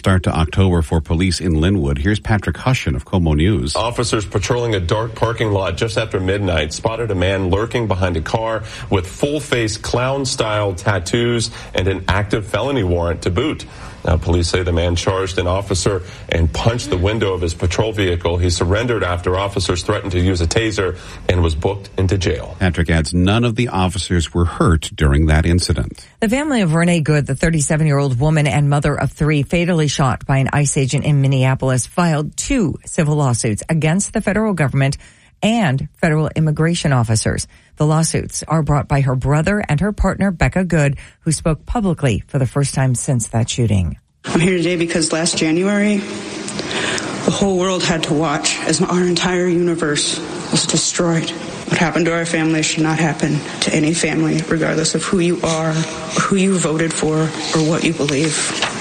start to October for police in Linwood. Here's Patrick Hushin of KOMO News. Officers patrolling a dark parking lot just after midnight spotted a man lurking behind a car with full-face clown-style tattoos and an active felony warrant to boot. Now, police say the man charged an officer and punched the window of his patrol vehicle. He surrendered after officers threatened to use a taser and was booked into jail. Patrick adds none of the officers were hurt during that incident. The family of Renee Good, the 37-year-old woman and mother of 3 fatally shot by an ICE agent in Minneapolis, filed 2 civil lawsuits against the federal government and federal immigration officers. The lawsuits are brought by her brother and her partner, Becca Good, who spoke publicly for the first time since that shooting. I'm here today because last January, the whole world had to watch as our entire universe was destroyed. What happened to our family should not happen to any family, regardless of who you are, who you voted for, or what you believe.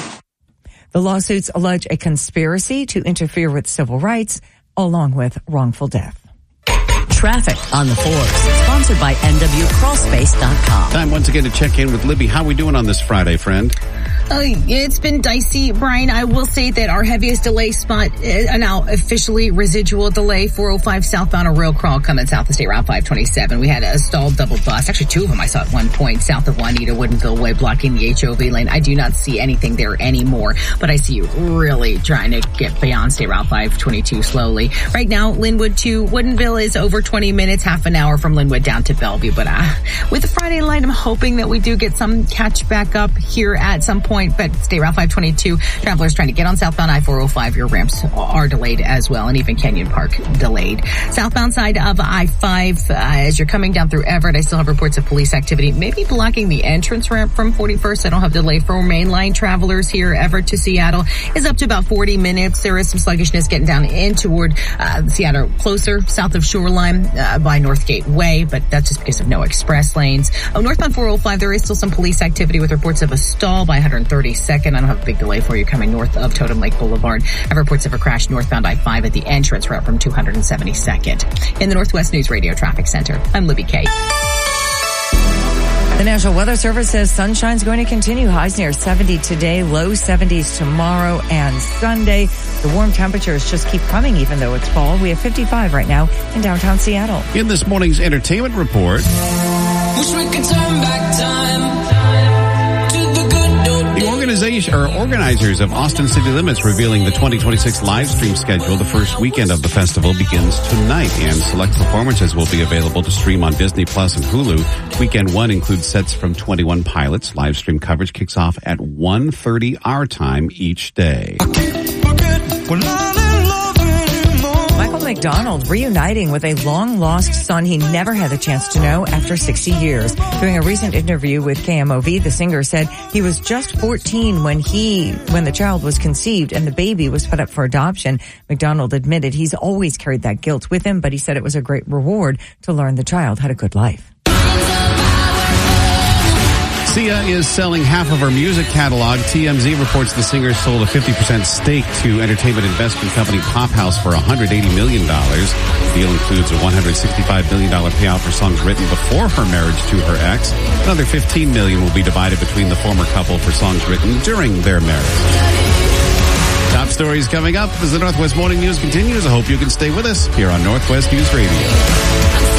The lawsuits allege a conspiracy to interfere with civil rights, along with wrongful death. Traffic on the 4s, sponsored by NWCrawlspace.com. Time once again to check in with Libby. How are we doing on this Friday, friend? It's been dicey, Brian. I will say that our heaviest delay spot, now officially residual delay, 405 southbound or rail crawl coming south of State Route 527. We had a stalled double bus, actually 2 of them I saw at one point, south of Juanita Woodinville Way, blocking the HOV lane. I do not see anything there anymore, but I see you really trying to get beyond State Route 522 slowly. Right now, Linwood to Woodinville is over 20 minutes, half an hour from Linwood down to Bellevue. But with the Friday light, I'm hoping that we do get some catch back up here at some point. But State Route 522, travelers trying to get on southbound I-405, your ramps are delayed as well, and even Kenyon Park delayed. Southbound side of I-5, as you're coming down through Everett, I still have reports of police activity, maybe blocking the entrance ramp from 41st. I don't have delay for mainline travelers here. Everett to Seattle is up to about 40 minutes. There is some sluggishness getting down in toward Seattle, closer south of Shoreline by Northgate Way, but that's just because of no express lanes. Northbound 405, there is still some police activity with reports of a stall by 132nd. I don't have a big delay for you coming north of Totem Lake Boulevard. I have reports of a crash northbound I-5 at the entrance route from 272nd. In the Northwest News Radio Traffic Center, I'm Libby Kay. The National Weather Service says sunshine's going to continue. Highs near 70 today, low 70s tomorrow and Sunday. The warm temperatures just keep coming even though it's fall. We have 55 right now in downtown Seattle. In this morning's entertainment report, wish we could turn back time. The organizers of Austin City Limits revealing the 2026 live stream schedule. The first weekend of the festival begins tonight, and select performances will be available to stream on Disney Plus and Hulu. Weekend 1 includes sets from 21 Pilots. Live stream coverage kicks off at 1:30 our time each day. Michael McDonald reuniting with a long-lost son he never had the chance to know after 60 years. During a recent interview with KMOV, the singer said he was just 14 when the child was conceived and the baby was put up for adoption. McDonald admitted he's always carried that guilt with him, but he said it was a great reward to learn the child had a good life. Sia is selling half of her music catalog. TMZ reports the singer sold a 50% stake to entertainment investment company Pophouse for $180 million. The deal includes a $165 million payout for songs written before her marriage to her ex. Another $15 million will be divided between the former couple for songs written during their marriage. Top stories coming up as the Northwest Morning News continues. I hope you can stay with us here on Northwest News Radio.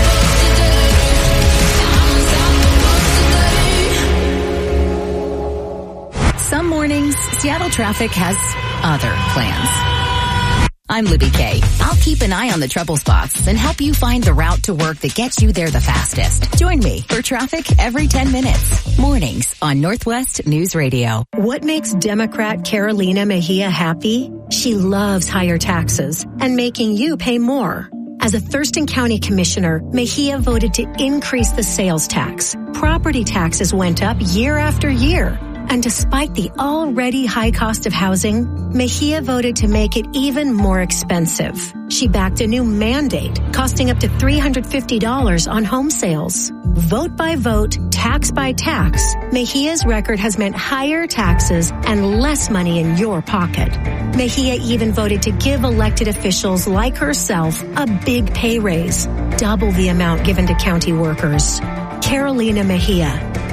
Some mornings, Seattle traffic has other plans. I'm Libby Kay. I'll keep an eye on the trouble spots and help you find the route to work that gets you there the fastest. Join me for traffic every 10 minutes. Mornings on Northwest News Radio. What makes Democrat Carolina Mejia happy? She loves higher taxes and making you pay more. As a Thurston County Commissioner, Mejia voted to increase the sales tax. Property taxes went up year after year. And despite the already high cost of housing, Mejia voted to make it even more expensive. She backed a new mandate costing up to $350 on home sales. Vote by vote, tax by tax, Mejia's record has meant higher taxes and less money in your pocket. Mejia even voted to give elected officials like herself a big pay raise, double the amount given to county workers. Carolina Mejia,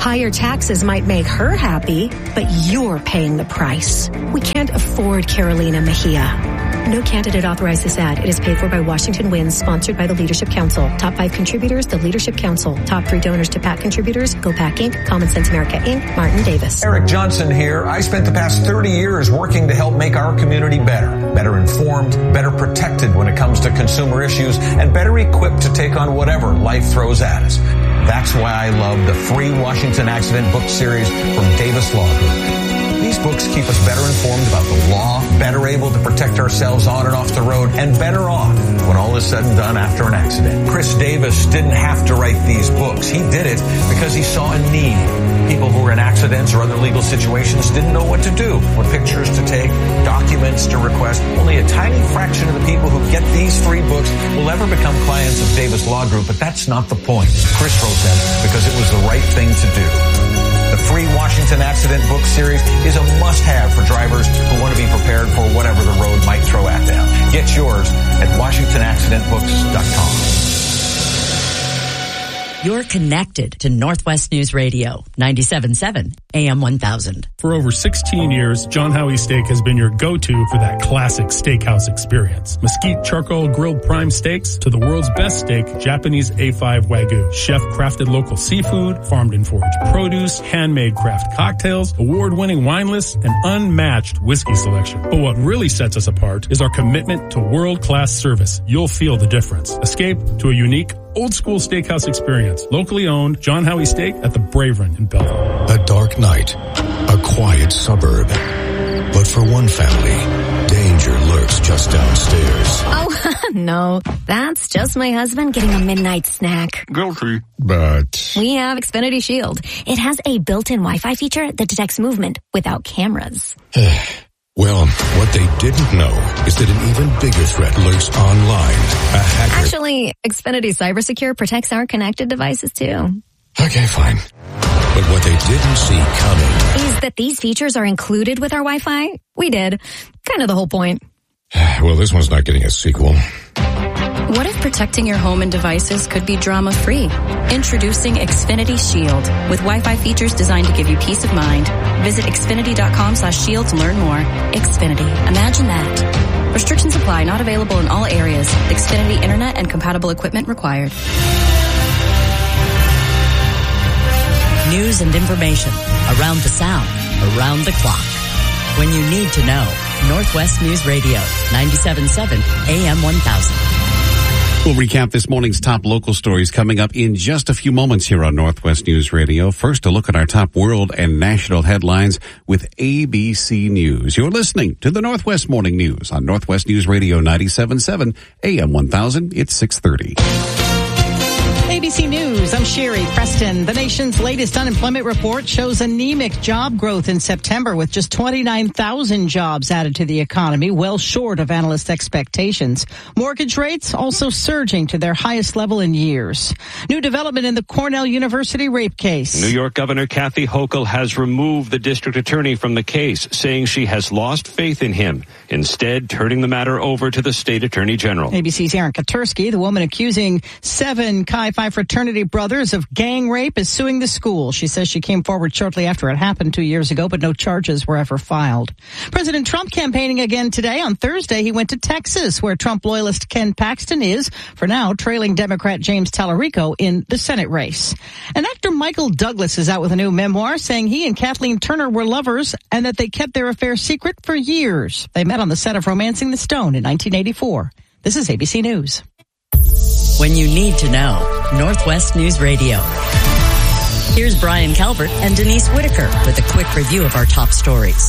Higher taxes might make her happy, but you're paying the price. We can't afford Carolina Mejia. No candidate authorized this ad. It is paid for by Washington Wins, sponsored by the Leadership Council. Top 5 contributors, the Leadership Council. Top 3 donors to PAC contributors, Go PAC Inc., Common Sense America Inc., Martin Davis. Eric Johnson here. I spent the past 30 years working to help make our community better informed, better protected when it comes to consumer issues, and better equipped to take on whatever life throws at us. That's why I love the free Washington Accident book series from Davis Law Group. These books keep us better informed about the law, better able to protect ourselves on and off the road, and better off when all is said and done after an accident. Chris Davis didn't have to write these books. He did it because he saw a need. People who were in accidents or other legal situations didn't know what to do, what pictures to take, documents to request. Only a tiny fraction of the people who get these free books will ever become clients of Davis Law Group, but that's not the point. Chris wrote them because it was the right thing to do. The free Washington Accident book series is a must-have for drivers who want to be prepared for whatever the road might throw at them. Get yours at WashingtonAccidentBooks.com. You're connected to Northwest News Radio, 97.7 AM 1000. For over 16 years, John Howie Steak has been your go-to for that classic steakhouse experience. Mesquite charcoal grilled prime steaks to the world's best steak, Japanese A5 Wagyu. Chef-crafted local seafood, farmed and foraged produce, handmade craft cocktails, award-winning wine lists, and unmatched whiskey selection. But what really sets us apart is our commitment to world-class service. You'll feel the difference. Escape to a unique, old-school steakhouse experience. Locally owned, John Howie Steak at the Bravern in Belleville. A dark night, a quiet suburb. But for one family, danger lurks just downstairs. Oh, no. That's just my husband getting a midnight snack. Guilty. But We have Xfinity Shield. It has a built-in Wi-Fi feature that detects movement without cameras. well, what they didn't know is that an even bigger threat lurks online. A hacker. Actually, Xfinity CyberSecure protects our connected devices too. Okay, fine. But what they didn't see coming is that these features are included with our Wi-Fi. We did. Kind of the whole point. Well, this one's not getting a sequel. What if protecting your home and devices could be drama-free? Introducing Xfinity Shield with Wi-Fi features designed to give you peace of mind. Visit Xfinity.com/shield to learn more. Xfinity. Imagine that. Restrictions apply. Not available in all areas. Xfinity Internet and compatible equipment required. News and information around the sound, around the clock. When you need to know, Northwest News Radio, 97.7 AM 1000. We'll recap this morning's top local stories coming up in just a few moments here on Northwest News Radio. First, a look at our top world and national headlines with ABC News. You're listening to the Northwest Morning News on Northwest News Radio 97.7 AM 1000. It's 6:30. ABC News, I'm Sherry Preston. The nation's latest unemployment report shows anemic job growth in September with just 29,000 jobs added to the economy, well short of analyst expectations. Mortgage rates also surging to their highest level in years. New development in the Cornell University rape case. New York Governor Kathy Hochul has removed the district attorney from the case, saying she has lost faith in him, instead turning the matter over to the state attorney general. ABC's Aaron Katursky, the woman accusing 7 Chi Phi fraternity brothers of gang rape, is suing the school. She says she came forward shortly after it happened 2 years ago, but no charges were ever filed. President Trump campaigning again today. On Thursday, he went to Texas, where Trump loyalist Ken Paxton is, for now, trailing Democrat James Tallarico in the Senate race. And actor Michael Douglas is out with a new memoir saying he and Kathleen Turner were lovers and that they kept their affair secret for years. They met on the set of Romancing the Stone in 1984. This is ABC News. When you need to know, Northwest News Radio. Here's Brian Calvert and Denise Whitaker with a quick review of our top stories.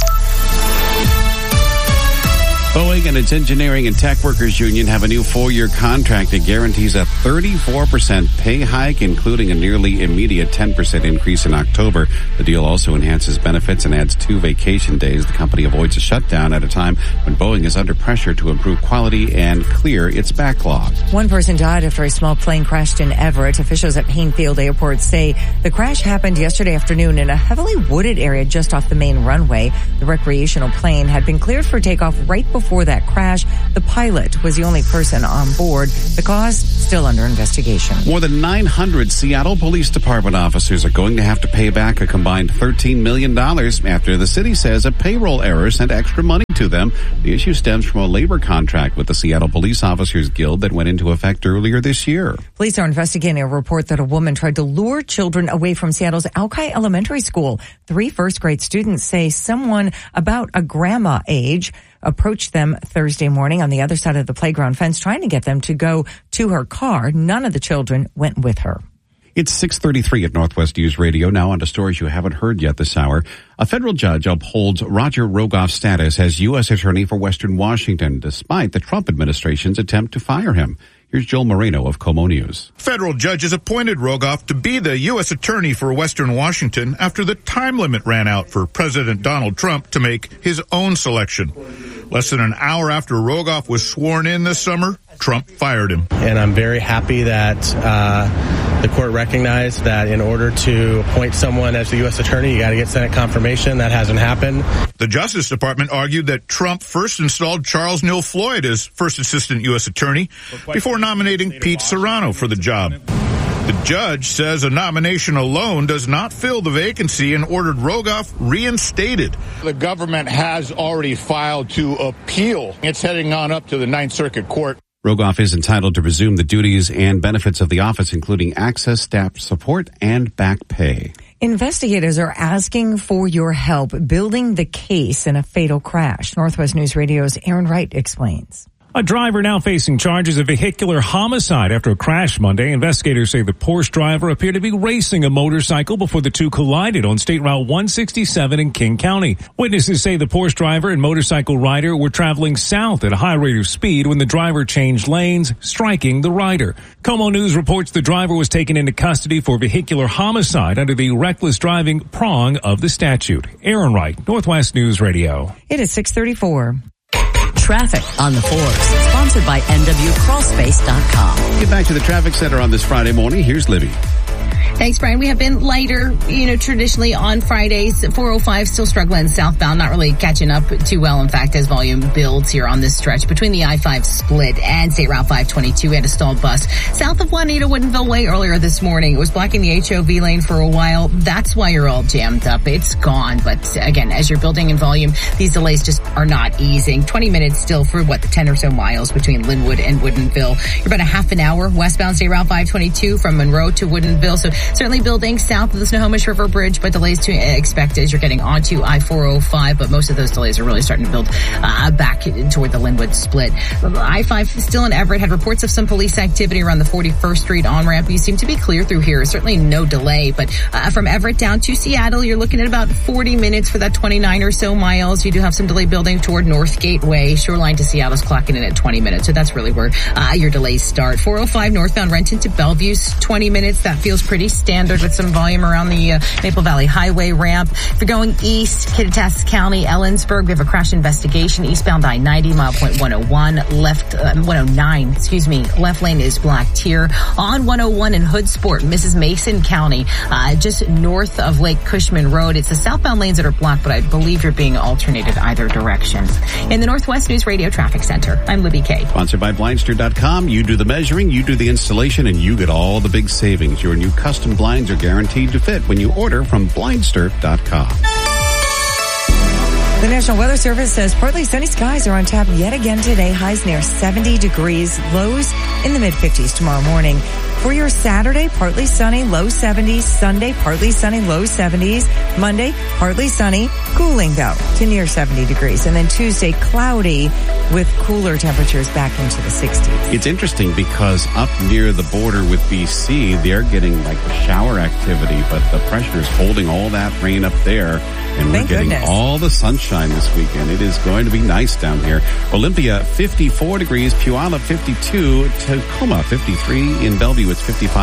Boeing and its engineering and tech workers union have a new 4-year contract that guarantees a 34% pay hike, including a nearly immediate 10% increase in October. The deal also enhances benefits and adds 2 vacation days. The company avoids a shutdown at a time when Boeing is under pressure to improve quality and clear its backlog. One person died after a small plane crashed in Everett. Officials at Hainfield Airport say the crash happened yesterday afternoon in a heavily wooded area just off the main runway. The recreational plane had been cleared for takeoff right before that that crash. The pilot was the only person on board. The cause still under investigation. More than 900 Seattle Police Department officers are going to have to pay back a combined $13 million after the city says a payroll error sent extra money to them. The issue stems from a labor contract with the Seattle Police Officers Guild that went into effect earlier this year. Police are investigating a report that a woman tried to lure children away from Seattle's Alki Elementary School. 3 first-grade students say someone about a grandma age approached them Thursday morning on the other side of the playground fence, trying to get them to go to her car. None of the children went with her. It's 6:33 at Northwest News Radio. Now on to stories you haven't heard yet this hour. A federal judge upholds Roger Rogoff's status as U.S. Attorney for Western Washington, despite the Trump administration's attempt to fire him. Here's Joel Moreno of KOMO News. Federal judges appointed Rogoff to be the U.S. Attorney for Western Washington after the time limit ran out for President Donald Trump to make his own selection. Less than an hour after Rogoff was sworn in this summer, Trump fired him. And I'm very happy that the court recognized that in order to appoint someone as the U.S. Attorney, you got to get Senate confirmation. That hasn't happened. The Justice Department argued that Trump first installed Charles Neal Floyd as first assistant U.S. Attorney before nominating Pete Serrano for the job. The judge says a nomination alone does not fill the vacancy and ordered Rogoff reinstated. The government has already filed to appeal. It's heading on up to the Ninth Circuit Court. Rogoff is entitled to resume the duties and benefits of the office, including access, staff support, and back pay. Investigators are asking for your help building the case in a fatal crash. Northwest News Radio's Aaron Wright explains. A driver now facing charges of vehicular homicide after a crash Monday. Investigators say the Porsche driver appeared to be racing a motorcycle before the two collided on State Route 167 in King County. Witnesses say the Porsche driver and motorcycle rider were traveling south at a high rate of speed when the driver changed lanes, striking the rider. KOMO News reports the driver was taken into custody for vehicular homicide under the reckless driving prong of the statute. Aaron Wright, Northwest News Radio. It is 6:34. Traffic on the 4s, sponsored by NWCrawlspace.com. Get back to the traffic center on this Friday morning. Here's Libby. Thanks, Brian. We have been lighter, traditionally on Fridays. 405 still struggling southbound, not really catching up too well. In fact, as volume builds here on this stretch between the I-5 split and State Route 522, we had a stalled bus south of Juanita Woodinville Way earlier this morning. It was blocking the HOV lane for a while. That's why you're all jammed up. It's gone. But again, as you're building in volume, these delays just are not easing. 20 minutes still for the 10 or so miles between Linwood and Woodinville. You're about a half an hour westbound State Route 522 from Monroe to Woodinville. So certainly building south of the Snohomish River Bridge, but delays to expect as you're getting onto I-405. But most of those delays are really starting to build back toward the Linwood split. I-5 still in Everett had reports of some police activity around the 41st Street on-ramp. You seem to be clear through here. Certainly no delay, but from Everett down to Seattle, you're looking at about 40 minutes for that 29 or so miles. You do have some delay building toward North Gateway. Shoreline to Seattle's clocking in at 20 minutes. So that's really where your delays start. 405 northbound Renton to Bellevue's 20 minutes. That feels pretty standard with some volume around the Maple Valley Highway ramp. If you're going east, Kittitas County, Ellensburg, we have a crash investigation. Eastbound I-90, mile point 101, 109, left lane is blocked here. On 101 in Hoodsport, Mrs. Mason County, just north of Lake Cushman Road. It's the southbound lanes that are blocked, but I believe you're being alternated either direction. In the Northwest News Radio Traffic Center, I'm Libby Kay. Sponsored by Blindster.com. You do the measuring, you do the installation, and you get all the big savings. Your new custom blinds are guaranteed to fit when you order from Blindster.com. The National Weather Service says partly sunny skies are on tap yet again today. Highs near 70 degrees, lows in the mid-50s tomorrow morning. For your Saturday, partly sunny, low 70s. Sunday, partly sunny, low 70s. Monday, partly sunny, cooling though to near 70 degrees. And then Tuesday, cloudy with cooler temperatures back into the 60s. It's interesting because up near the border with BC, they're getting like the shower activity, but the pressure is holding all that rain up there. And we're getting all the sunshine this weekend. It is going to be nice down here. Olympia, 54 degrees. Puyallup, 52. Tacoma, 53. In Bellevue, it's 55.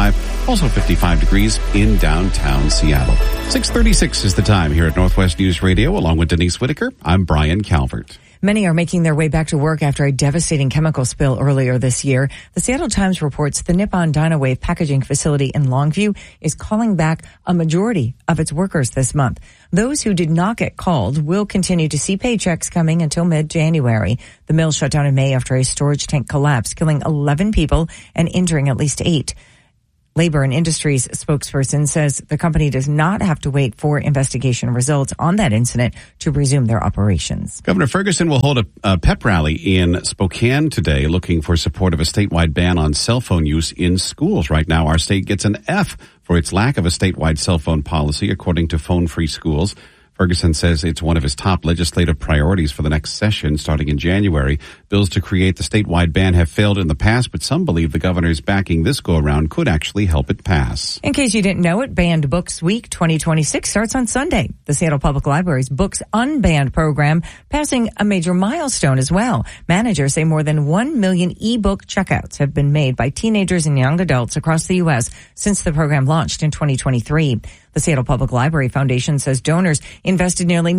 Also 55 degrees in downtown Seattle. 6:36 is the time here at Northwest News Radio. Along with Denise Whitaker, I'm Brian Calvert. Many are making their way back to work after a devastating chemical spill earlier this year. The Seattle Times reports the Nippon Dynawave packaging facility in Longview is calling back a majority of its workers this month. Those who did not get called will continue to see paychecks coming until mid-January. The mill shut down in May after a storage tank collapsed, killing 11 people and injuring at least 8. Labor and Industries spokesperson says the company does not have to wait for investigation results on that incident to resume their operations. Governor Ferguson will hold a pep rally in Spokane today looking for support of a statewide ban on cell phone use in schools. Right now, our state gets an F for its lack of a statewide cell phone policy, according to Phone Free Schools. Ferguson says it's one of his top legislative priorities for the next session starting in January. Bills to create the statewide ban have failed in the past, but some believe the governor's backing this go-around could actually help it pass. In case you didn't know it, Banned Books Week 2026 starts on Sunday. The Seattle Public Library's Books Unbanned program passing a major milestone as well. Managers say more than 1 million e-book checkouts have been made by teenagers and young adults across the U.S. since the program launched in 2023. The Seattle Public Library Foundation says donors invested nearly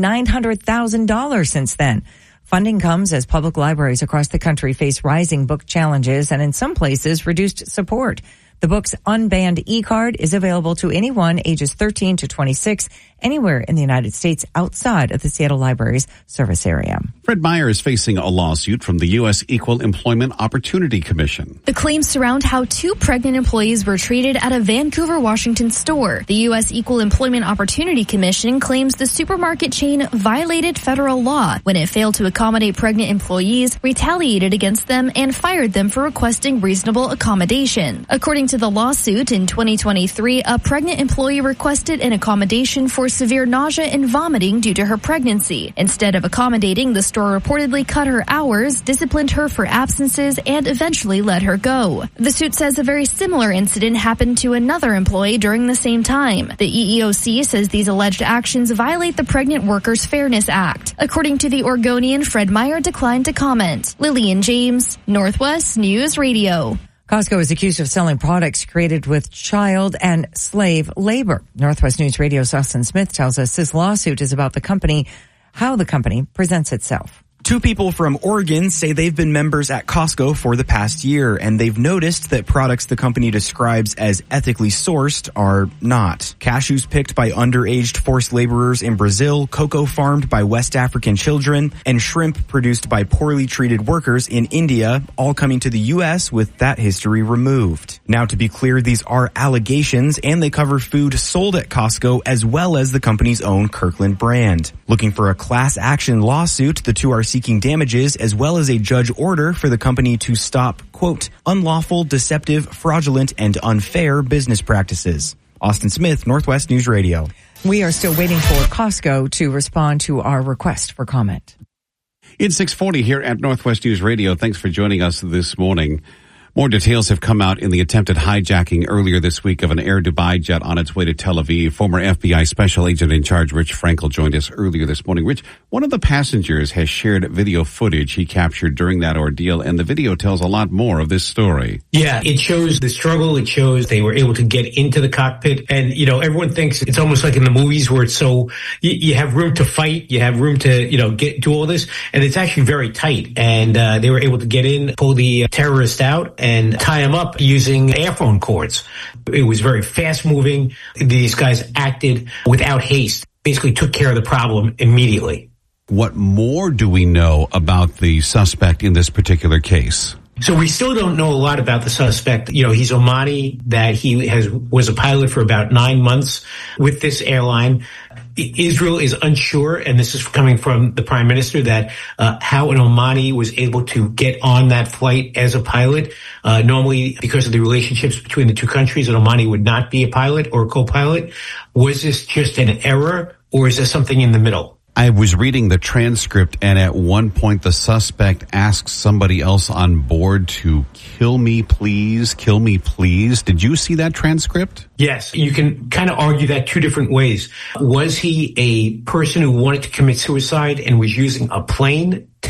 $900,000 since then. Funding comes as public libraries across the country face rising book challenges and in some places reduced support. The book's Unbanned e-card is available to anyone ages 13 to 26 anywhere in the United States outside of the Seattle Library's service area. Fred Meyer is facing a lawsuit from the U.S. Equal Employment Opportunity Commission. The claims surround how 2 pregnant employees were treated at a Vancouver, Washington store. The U.S. Equal Employment Opportunity Commission claims the supermarket chain violated federal law when it failed to accommodate pregnant employees, retaliated against them, and fired them for requesting reasonable accommodation. According to the lawsuit, in 2023, a pregnant employee requested an accommodation for severe nausea and vomiting due to her pregnancy. Instead of accommodating, the store reportedly cut her hours, disciplined her for absences, and eventually let her go. The suit says a very similar incident happened to another employee during the same time. The EEOC says these alleged actions violate the Pregnant Workers Fairness Act. According to the Oregonian, Fred Meyer declined to comment. Lillian James, Northwest News Radio. Costco is accused of selling products created with child and slave labor. Northwest News Radio's Austin Smith tells us this lawsuit is about the company, how the company presents itself. 2 people from Oregon say they've been members at Costco for the past year, and they've noticed that products the company describes as ethically sourced are not. Cashews picked by underaged forced laborers in Brazil, cocoa farmed by West African children, and shrimp produced by poorly treated workers in India, all coming to the U.S. with that history removed. Now, to be clear, these are allegations, and they cover food sold at Costco as well as the company's own Kirkland brand. Looking for a class action lawsuit, the 2 are seeking damages as well as a judge order for the company to stop, quote, unlawful, deceptive, fraudulent, and unfair business practices. Austin Smith, Northwest News Radio. We are still waiting for Costco to respond to our request for comment. It's 6:40 here at Northwest News Radio. Thanks for joining us this morning. More details have come out in the attempted hijacking earlier this week of an Air Dubai jet on its way to Tel Aviv. Former FBI Special Agent in Charge Rich Frankel joined us earlier this morning. Rich, one of the passengers has shared video footage he captured during that ordeal, and the video tells a lot more of this story. Yeah, it shows the struggle. It shows they were able to get into the cockpit. And, you know, everyone thinks it's almost like in the movies where it's so, you have room to fight, you have room to, you know, do all this. And it's actually very tight. And they were able to get in, pull the terrorist out, and tie him up using airphone cords. It was very fast moving. These guys acted without haste, basically took care of the problem immediately. What more do we know about the suspect in this particular case? So we still don't know a lot about the suspect. You know, he's Omani, that he was a pilot for about 9 months with this airline. Israel is unsure, and this is coming from the Prime Minister, that how an Omani was able to get on that flight as a pilot. Normally, because of the relationships between the 2 countries, an Omani would not be a pilot or a co-pilot. Was this just an error, or is there something in the middle? I was reading the transcript, and at one point the suspect asks somebody else on board to kill me, please, kill me, please. Did you see that transcript? Yes, you can kind of argue that 2 different ways. Was he a person who wanted to commit suicide and was using a plane to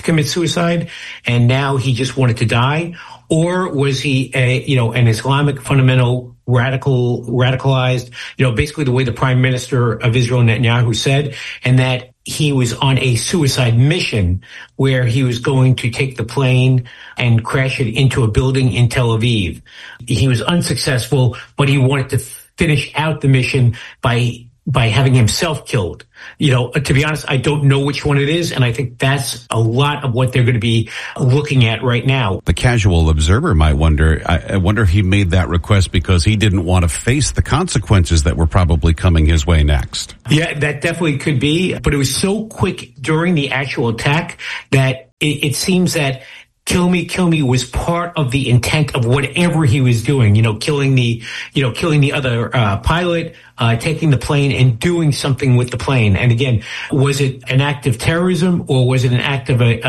commit suicide and now he just wanted to die? Or was he an Islamic fundamental radicalized, basically the way the Prime Minister of Israel, Netanyahu, said, and that he was on a suicide mission where he was going to take the plane and crash it into a building in Tel Aviv. He was unsuccessful, but he wanted to finish out the mission by having himself killed. To be honest, I don't know which one it is, and I think that's a lot of what they're going to be looking at right now. The casual observer might wonder, I wonder if he made that request because he didn't want to face the consequences that were probably coming his way next. Yeah, that definitely could be, but it was so quick during the actual attack that it seems that kill me was part of the intent of whatever he was doing, killing the other pilot, taking the plane and doing something with the plane. And again, was it an act of terrorism or was it an act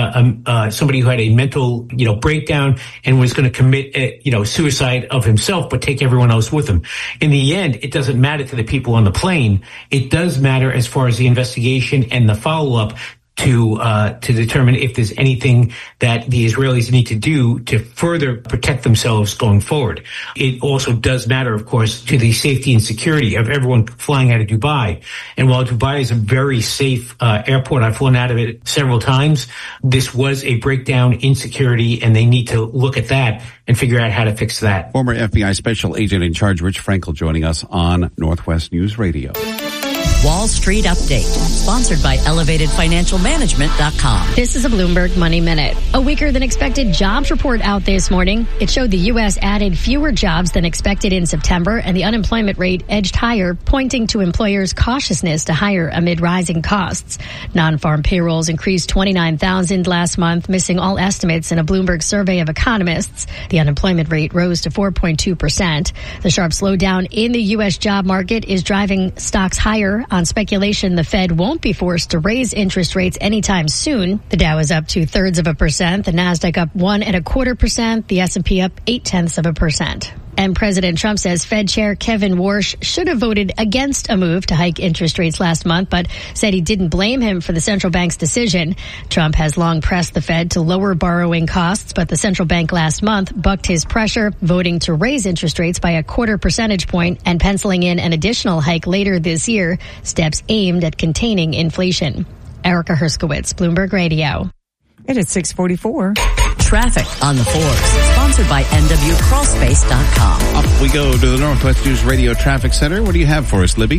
of somebody who had a mental, breakdown and was going to commit, suicide of himself, but take everyone else with him? In the end, it doesn't matter to the people on the plane. It does matter as far as the investigation and the follow-up to determine if there's anything that the Israelis need to do to further protect themselves going forward. It also does matter, of course, to the safety and security of everyone flying out of Dubai. And while Dubai is a very safe airport, I've flown out of it several times, this was a breakdown in security, and they need to look at that and figure out how to fix that. Former FBI Special Agent in Charge Rich Frankel joining us on Northwest News Radio. Wall Street Update, sponsored by ElevatedFinancialManagement.com. This is a Bloomberg Money Minute. A weaker than expected jobs report out this morning. It showed the U.S. added fewer jobs than expected in September, and the unemployment rate edged higher, pointing to employers' cautiousness to hire amid rising costs. Non-farm payrolls increased 29,000 last month, missing all estimates in a Bloomberg survey of economists. The unemployment rate rose to 4.2%. The sharp slowdown in the U.S. job market is driving stocks higher on speculation the Fed won't be forced to raise interest rates anytime soon. The Dow is up 0.2%, the Nasdaq up 1.25%, the S&P up 0.8%. And President Trump says Fed Chair Kevin Warsh should have voted against a move to hike interest rates last month, but said he didn't blame him for the central bank's decision. Trump has long pressed the Fed to lower borrowing costs, but the central bank last month bucked his pressure, voting to raise interest rates by 0.25 percentage point and penciling in an additional hike later this year, steps aimed at containing inflation. Erica Herskowitz, Bloomberg Radio. It is 6:44. Traffic on the Forbes, sponsored by NWCrawlspace.com. Up we go to the Northwest News Radio Traffic Center. What do you have for us, Libby?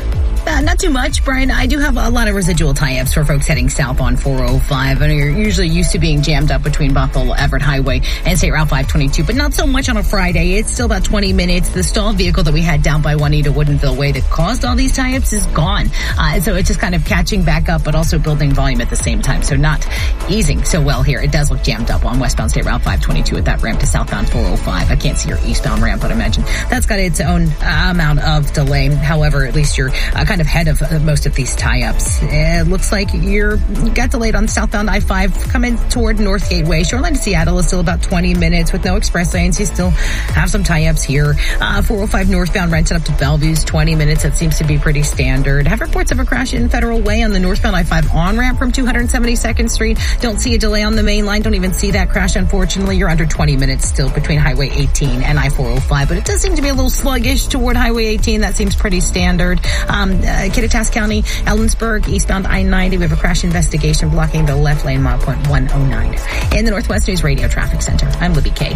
Not too much, Brian. I do have a lot of residual tie-ups for folks heading south on 405. I know you're usually used to being jammed up between Bothell Everett Highway and State Route 522, but not so much on a Friday. It's still about 20 minutes. The stalled vehicle that we had down by Juanita Woodinville Way that caused all these tie-ups is gone. So it's just kind of catching back up, but also building volume at the same time. So not easing so well here. It does look jammed up on westbound State Route 522 at that ramp to southbound 405. I can't see your eastbound ramp, but I imagine that's got its own amount of delay. However, at least you're kind of ahead of most of these tie-ups. It looks like you got delayed on southbound I-5 coming toward North Gateway. Shoreline to Seattle is still about 20 minutes with no express lanes. You still have some tie-ups here. 405 northbound Renton up to Bellevue's 20 minutes. That seems to be pretty standard. Have reports of a crash in Federal Way on the northbound I-5 on-ramp from 272nd Street. Don't see a delay on the main line. Don't even see that crash, unfortunately. You're under 20 minutes still between Highway 18 and I-405, but it does seem to be a little sluggish toward Highway 18. That seems pretty standard. Kittitas County, Ellensburg, eastbound I-90. We have a crash investigation blocking the left lane, mile point 109. In the Northwest News Radio Traffic Center, I'm Libby Kay.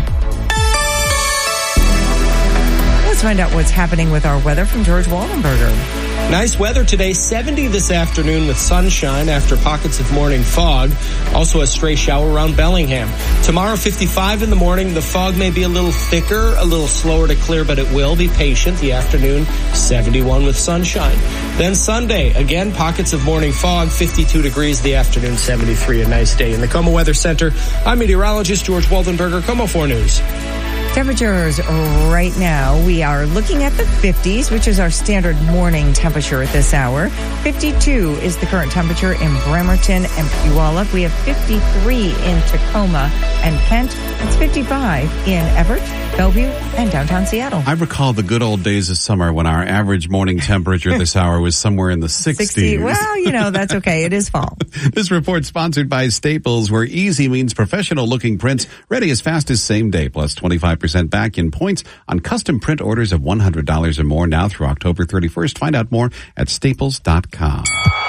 Let's find out what's happening with our weather from George Waldenberger. Nice weather today, 70 this afternoon with sunshine after pockets of morning fog. Also a stray shower around Bellingham. Tomorrow, 55 in the morning. The fog may be a little thicker, a little slower to clear, but it will be patient. The afternoon, 71 with sunshine. Then Sunday, again, pockets of morning fog, 52 degrees. The afternoon, 73. A nice day in the KOMO Weather Center. I'm meteorologist George Waldenberger, KOMO 4 News. Temperatures right now, we are looking at the 50s, which is our standard morning temperature at this hour. 52 is the current temperature in Bremerton and Puyallup. We have 53 in Tacoma and Kent. It's 55 in Everett, Bellevue, and downtown Seattle. I recall the good old days of summer when our average morning temperature this hour was somewhere in the 60s. 60. Well, that's okay. It is fall. This report sponsored by Staples, where easy means professional-looking prints ready as fast as same day, plus 25% back in points on custom print orders of $100 or more now through October 31st. Find out more at staples.com.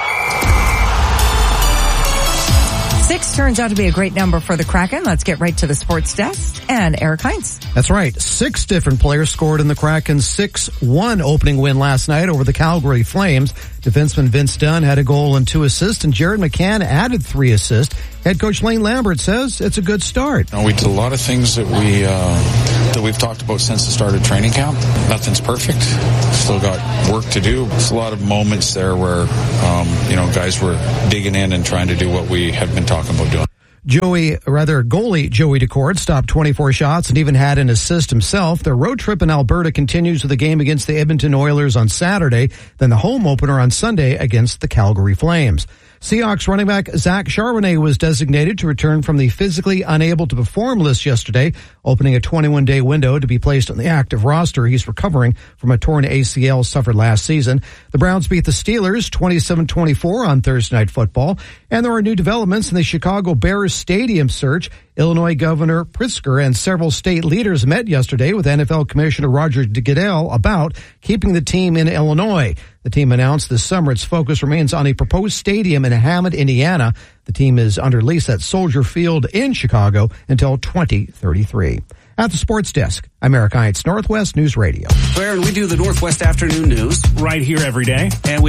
6 turns out to be a great number for the Kraken. Let's get right to the sports desk and Eric Hines. That's right. 6 different players scored in the Kraken's 6-1 opening win last night over the Calgary Flames. Defenseman Vince Dunn had a goal and 2 assists, and Jared McCann added 3 assists. Head coach Lane Lambert says it's a good start. We did a lot of things that we've talked about since the start of training camp. Nothing's perfect. Still got work to do. There's a lot of moments there where, guys were digging in and trying to do what we have been talking about doing. Goalie Joey Decord stopped 24 shots and even had an assist himself. Their road trip in Alberta continues with the game against the Edmonton Oilers on Saturday, then the home opener on Sunday against the Calgary Flames. Seahawks running back Zach Charbonnet was designated to return from the physically unable to perform list yesterday, opening a 21-day window to be placed on the active roster. He's recovering from a torn ACL suffered last season. The Browns beat the Steelers 27-24 on Thursday Night Football, and there are new developments in the Chicago Bears stadium search. Illinois Governor Pritzker and several state leaders met yesterday with NFL Commissioner Roger Goodell about keeping the team in Illinois. The team announced this summer its focus remains on a proposed stadium in Hammond, Indiana. The team is under lease at Soldier Field in Chicago until 2033. At the sports desk, I'm Eric Hines, Northwest News Radio. Where we do the Northwest Afternoon News right here every day. And we